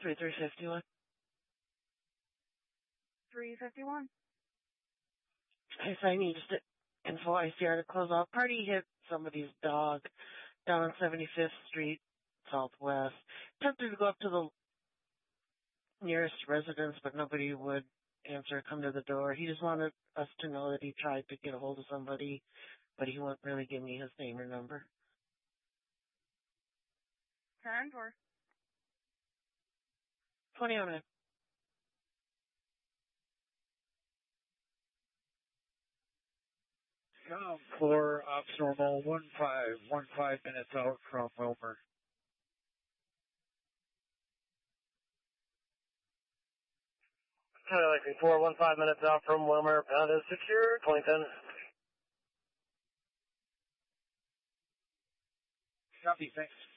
351. 351. If I need info, I see articles. Party hit somebody's dog down on 75th Street, Southwest. Tempted to go up to the nearest residence, but nobody would answer, come to the door. He just wanted us to know that he tried to get a hold of somebody, but he won't really give me his name or number. 10-4. 20 on it. For ops normal 15 minutes out from Wilmer. Likely 415 minutes out from Wilmer. Pound is secure. 2010. Copy, thanks.